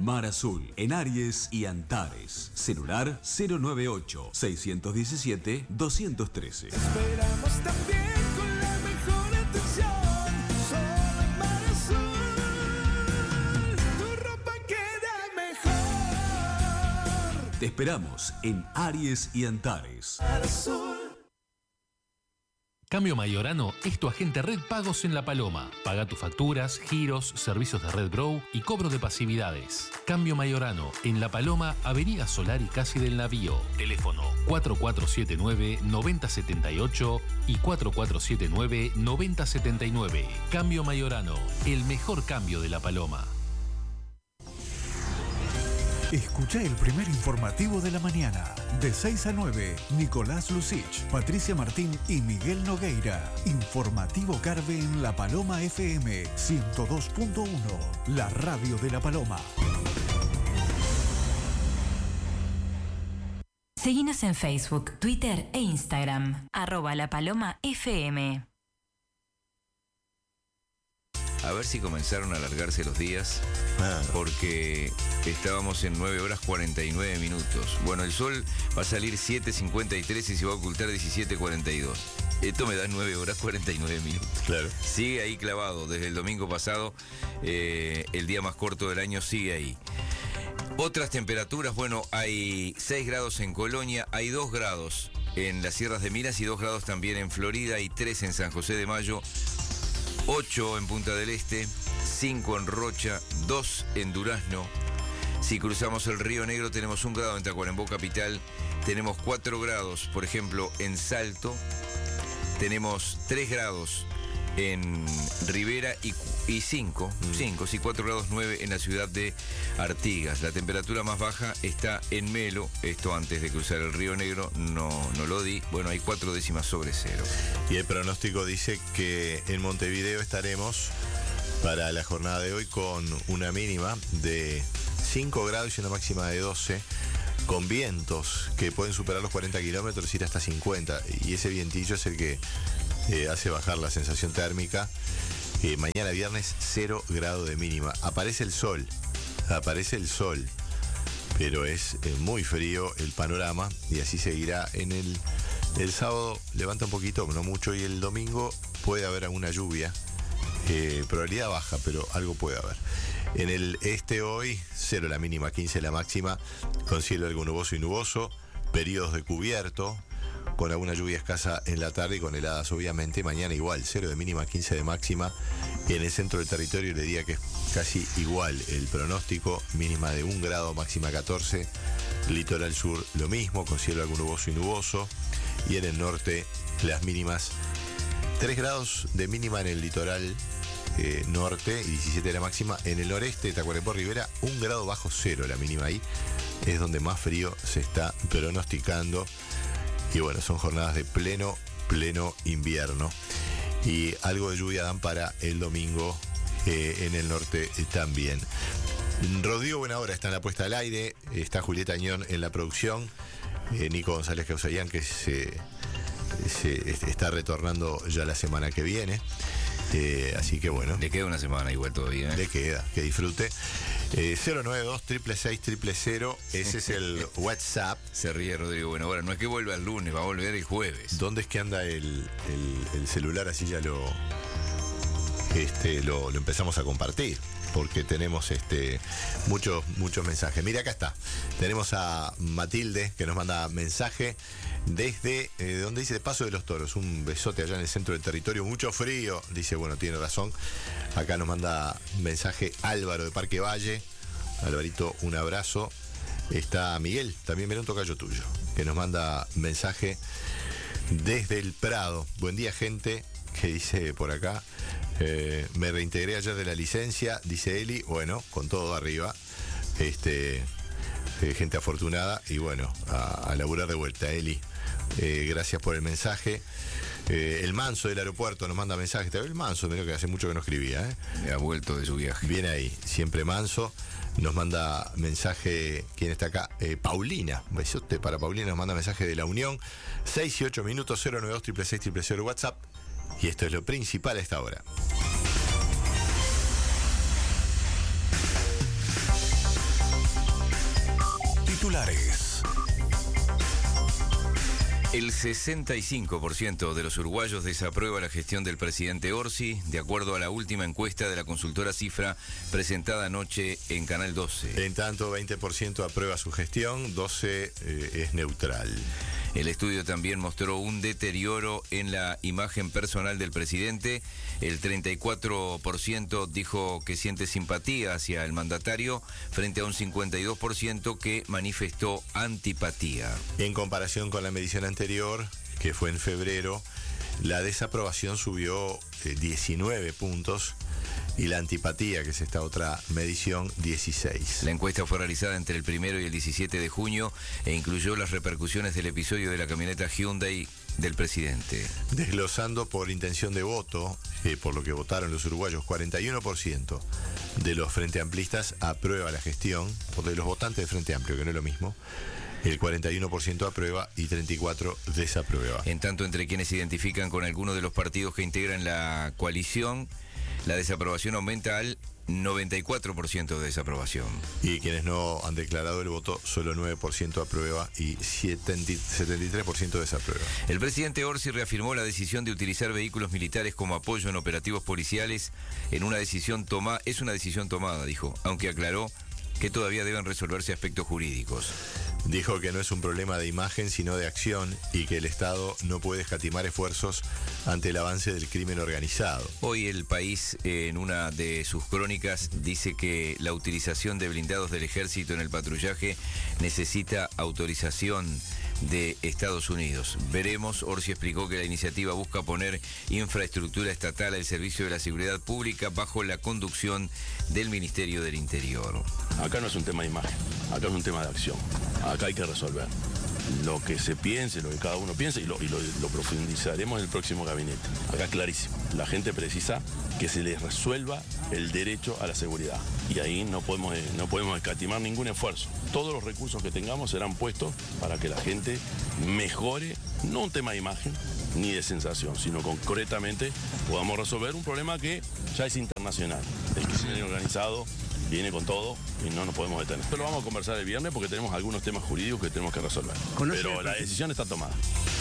Mar Azul, en Aries y Antares. Celular 098-617-213. Esperamos también con la mejor atención. Solo en Mar Azul, tu ropa queda mejor. Te esperamos en Aries y Antares. Mar Azul. Cambio Mayorano es tu agente Red Pagos en La Paloma. Paga tus facturas, giros, servicios de Red Grow y cobro de pasividades. Cambio Mayorano en La Paloma, Avenida Solari casi del Navío. Teléfono 4479-9078 y 4479-9079. Cambio Mayorano, el mejor cambio de La Paloma. Escucha el primer informativo de la mañana. De 6 a 9, Nicolás Lucich, Patricia Martín y Miguel Nogueira. Informativo Carve en La Paloma FM 102.1, la radio de La Paloma. Seguinos en Facebook, Twitter e Instagram. @lapalomafm. A ver si comenzaron a alargarse los días, porque estábamos en 9 horas 49 minutos. Bueno, el sol va a salir 7:53 y se va a ocultar 17:42. Esto me da 9 horas 49 minutos. Claro. Sigue ahí clavado desde el domingo pasado, el día más corto del año sigue ahí. Otras temperaturas, bueno, hay 6 grados en Colonia, hay 2 grados en las Sierras de Minas y 2 grados también en Florida, y 3 en San José de Mayo, 8 en Punta del Este, 5 en Rocha, 2 en Durazno. Si cruzamos el Río Negro tenemos 1 grado en Tacuarembó capital, tenemos 4 grados, por ejemplo, en Salto, tenemos 3 grados en Rivera y 4 grados 9 en la ciudad de Artigas. La temperatura más baja está en Melo, esto antes de cruzar el Río Negro, no lo di, bueno, hay 4 décimas sobre cero. Y el pronóstico dice que en Montevideo estaremos para la jornada de hoy con una mínima de 5 grados y una máxima de 12, con vientos que pueden superar los 40 kilómetros, ir hasta 50, y ese vientillo es el que hace bajar la sensación térmica. Mañana viernes 0 grado de mínima. Aparece el sol, pero es muy frío el panorama, y así seguirá. El sábado levanta un poquito, no mucho, y el domingo puede haber alguna lluvia. Probabilidad baja, pero algo puede haber. En el este hoy, 0 la mínima, 15 la máxima, con cielo algo nuboso y nuboso, periodos de cubierto, con alguna lluvia escasa en la tarde y con heladas obviamente. Mañana igual, 0 de mínima, 15 de máxima. Y en el centro del territorio le diría que es casi igual el pronóstico, mínima de 1 grado, máxima 14. Litoral sur lo mismo, con cielo algo nuboso y nuboso. Y en el norte las mínimas, 3 grados de mínima en el litoral norte y 17 de la máxima. En el noreste, Tacuarembó, Rivera, 1 grado bajo cero la mínima. Ahí es donde más frío se está pronosticando. Y bueno, son jornadas de pleno invierno. Y algo de lluvia dan para el domingo en el norte también. Rodrigo Buenahora está en la puesta al aire, está Julieta Añón en la producción, Nico González Causayán, que se está retornando ya la semana que viene. Así que bueno. Le queda una semana igual todavía. Le queda, que disfrute. 092-666-000, ese es el WhatsApp. Se ríe Rodrigo Buenahora, no es que vuelva el lunes, va a volver el jueves. ¿Dónde es que anda el celular? Así ya lo empezamos a compartir, porque tenemos muchos mensajes. Mira, acá está. Tenemos a Matilde, que nos manda mensaje desde donde dice, de Paso de los Toros. Un besote allá en el centro del territorio, mucho frío. Dice, bueno, tiene razón. Acá nos manda mensaje Álvaro de Parque Valle. Alvarito, un abrazo. Está Miguel, también viene un tocayo tuyo, que nos manda mensaje desde el Prado. Buen día, gente, que dice por acá. Me reintegré ayer de la licencia, dice Eli. Bueno, con todo arriba. Gente afortunada, y bueno, a laburar de vuelta, Eli. Gracias por el mensaje. El Manso del aeropuerto nos manda mensaje. El Manso, mirá que hace mucho que no escribía. Ha vuelto de su viaje. Bien ahí, siempre Manso. Nos manda mensaje, ¿quién está acá? Paulina. Besote para Paulina, nos manda mensaje de La Unión. 6 y 8 minutos, 092-666-000 WhatsApp. Y esto es lo principal a esta hora. titulares. El 65% de los uruguayos desaprueba la gestión del presidente Orsi, de acuerdo a la última encuesta de la consultora Cifra presentada anoche en Canal 12. En tanto, 20% aprueba su gestión, 12% es neutral. El estudio también mostró un deterioro en la imagen personal del presidente. El 34% dijo que siente simpatía hacia el mandatario, frente a un 52% que manifestó antipatía. En comparación con la medición anterior, que fue en febrero, la desaprobación subió 19 puntos y la antipatía, que es esta otra medición, 16. La encuesta fue realizada entre el 1 y el 17 de junio e incluyó las repercusiones del episodio de la camioneta Hyundai del presidente. Desglosando por intención de voto, por lo que votaron los uruguayos, 41% de los Frente Amplistas aprueba la gestión, por de los votantes de Frente Amplio, que no es lo mismo. El 41% aprueba y 34% desaprueba. En tanto, entre quienes se identifican con alguno de los partidos que integran la coalición, la desaprobación aumenta al 94% de desaprobación. Y quienes no han declarado el voto, solo 9% aprueba y 73% desaprueba. El presidente Orsi reafirmó la decisión de utilizar vehículos militares como apoyo en operativos policiales. Es una decisión tomada, dijo, aunque aclaró que todavía deben resolverse aspectos jurídicos. Dijo que no es un problema de imagen, sino de acción, y que el Estado no puede escatimar esfuerzos ante el avance del crimen organizado. Hoy El País, en una de sus crónicas, dice que la utilización de blindados del ejército en el patrullaje necesita autorización de Estados Unidos. Veremos. Orsi explicó que la iniciativa busca poner infraestructura estatal al servicio de la seguridad pública bajo la conducción del Ministerio del Interior. Acá no es un tema de imagen, acá es un tema de acción. Acá hay que resolver lo que se piense, lo que cada uno piense, y lo profundizaremos en el próximo gabinete. Acá es clarísimo, la gente precisa que se les resuelva el derecho a la seguridad. Y ahí no podemos escatimar ningún esfuerzo. Todos los recursos que tengamos serán puestos para que la gente mejore, no un tema de imagen ni de sensación, sino concretamente podamos resolver un problema que ya es internacional. El crimen organizado viene con todo y no nos podemos detener. Pero vamos a conversar el viernes porque tenemos algunos temas jurídicos que tenemos que resolver. Pero la decisión está tomada.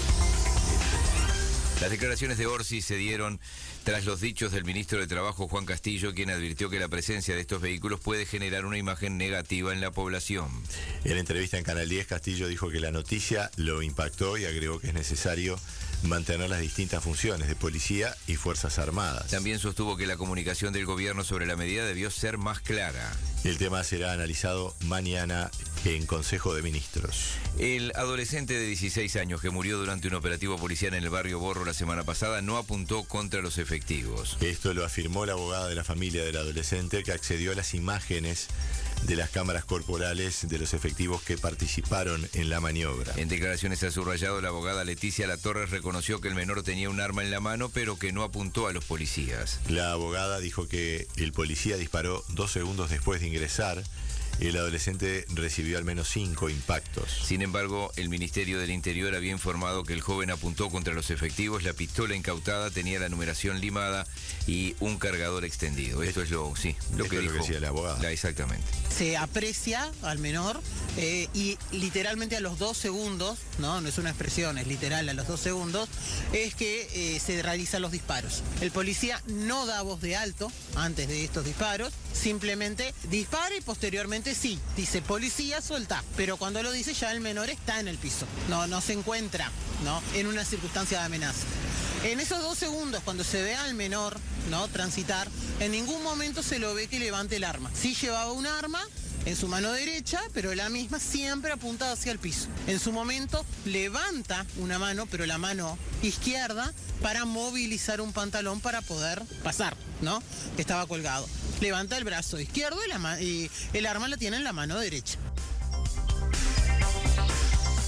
Las declaraciones de Orsi se dieron tras los dichos del ministro de Trabajo, Juan Castillo, quien advirtió que la presencia de estos vehículos puede generar una imagen negativa en la población. En entrevista en Canal 10, Castillo dijo que la noticia lo impactó y agregó que es necesario mantener las distintas funciones de policía y Fuerzas Armadas. También sostuvo que la comunicación del gobierno sobre la medida debió ser más clara. El tema será analizado mañana en Consejo de Ministros. El adolescente de 16 años que murió durante un operativo policial en el barrio Borro la semana pasada no apuntó contra los efectivos. Esto lo afirmó la abogada de la familia del adolescente, que accedió a las imágenes de las cámaras corporales de los efectivos que participaron en la maniobra. En declaraciones ha subrayado, la abogada Leticia Latorres reconoció que el menor tenía un arma en la mano, pero que no apuntó a los policías. La abogada dijo que el policía disparó 2 segundos después de ingresar. El adolescente recibió al menos 5 impactos. Sin embargo, el Ministerio del Interior había informado que el joven apuntó contra los efectivos, la pistola incautada tenía la numeración limada y un cargador extendido. Esto es lo que dijo, decía la abogada. Exactamente. Se aprecia al menor y literalmente a los 2 segundos, no es una expresión, es literal, a los 2 segundos, es que se realizan los disparos. El policía no da voz de alto antes de estos disparos, simplemente dispara y posteriormente sí, dice policía, suelta, pero cuando lo dice ya el menor está en el piso, no se encuentra en una circunstancia de amenaza. En esos 2 segundos, cuando se ve al menor transitar, en ningún momento se lo ve que levante el arma. Sí llevaba un arma en su mano derecha, pero la misma siempre apuntada hacia el piso. En su momento levanta una mano, pero la mano izquierda, para movilizar un pantalón para poder pasar, que estaba colgado. Levanta el brazo izquierdo y el arma la tiene en la mano derecha.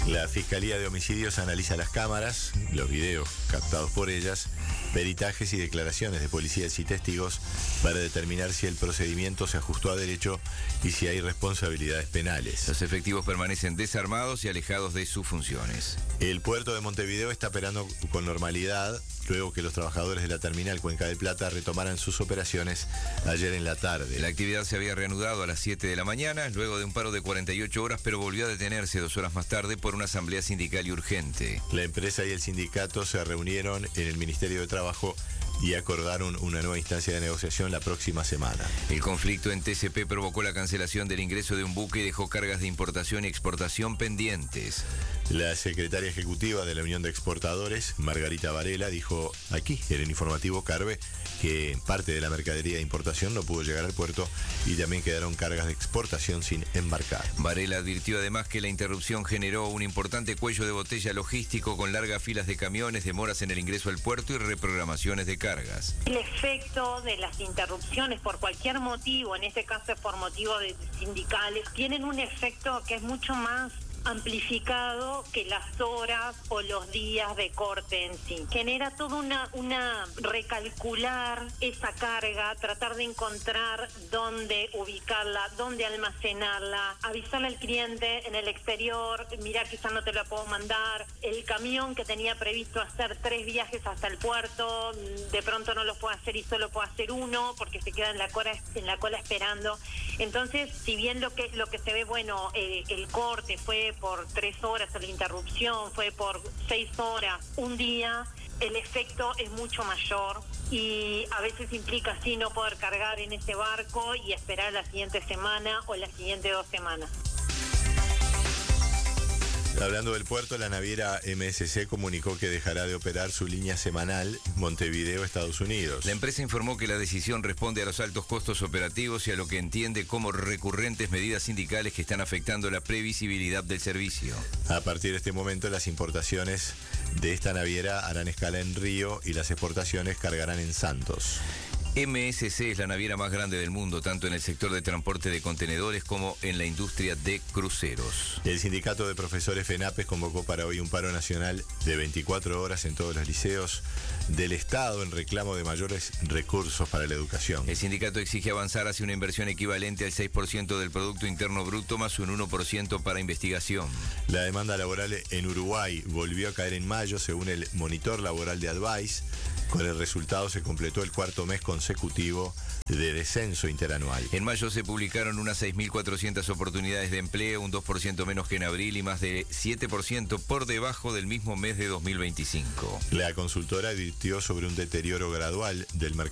La Fiscalía de Homicidios analiza las cámaras, los videos captados por ellas, peritajes y declaraciones de policías y testigos para determinar si el procedimiento se ajustó a derecho y si hay responsabilidades penales. Los efectivos permanecen desarmados y alejados de sus funciones. El puerto de Montevideo está operando con normalidad luego que los trabajadores de la terminal Cuenca del Plata retomaran sus operaciones ayer en la tarde. La actividad se había reanudado a las 7 de la mañana, luego de un paro de 48 horas, pero volvió a detenerse 2 horas más tarde por una asamblea sindical y urgente. La empresa y el sindicato se reunieron en el Ministerio de Trabajo y acordaron una nueva instancia de negociación la próxima semana. El conflicto en TCP provocó la cancelación del ingreso de un buque y dejó cargas de importación y exportación pendientes. La secretaria ejecutiva de la Unión de Exportadores, Margarita Varela, dijo aquí, en el informativo Carve, que parte de la mercadería de importación no pudo llegar al puerto y también quedaron cargas de exportación sin embarcar. Varela advirtió además que la interrupción generó un importante cuello de botella logístico con largas filas de camiones, demoras en el ingreso al puerto y reprogramaciones de cargas. El efecto de las interrupciones por cualquier motivo, en este caso es por motivos sindicales, tienen un efecto que es mucho más amplificado que las horas o los días de corte en sí. Genera toda una recalcular esa carga, tratar de encontrar dónde ubicarla, dónde almacenarla, avisarle al cliente en el exterior, mira, quizás no te la puedo mandar, el camión que tenía previsto hacer 3 viajes hasta el puerto, de pronto no lo puedo hacer y solo puedo hacer uno porque se queda en la cola esperando. Entonces, si bien lo que se ve, bueno, el corte fue por 3 horas, o la interrupción fue por 6 horas, un día, el efecto es mucho mayor y a veces implica así no poder cargar en ese barco y esperar la siguiente semana o las siguientes 2 semanas. Hablando del puerto, la naviera MSC comunicó que dejará de operar su línea semanal Montevideo, Estados Unidos. La empresa informó que la decisión responde a los altos costos operativos y a lo que entiende como recurrentes medidas sindicales que están afectando la previsibilidad del servicio. A partir de este momento, las importaciones de esta naviera harán escala en Río y las exportaciones cargarán en Santos. MSC es la naviera más grande del mundo, tanto en el sector de transporte de contenedores como en la industria de cruceros. El sindicato de profesores FENAPES convocó para hoy un paro nacional de 24 horas en todos los liceos del Estado en reclamo de mayores recursos para la educación. El sindicato exige avanzar hacia una inversión equivalente al 6% del Producto Interno Bruto más un 1% para investigación. La demanda laboral en Uruguay volvió a caer en mayo, según el monitor laboral de Advice. Con el resultado se completó el 4º mes consecutivo de descenso interanual. En mayo se publicaron unas 6.400 oportunidades de empleo, un 2% menos que en abril y más de 7% por debajo del mismo mes de 2025. La consultora advirtió sobre un deterioro gradual del mercado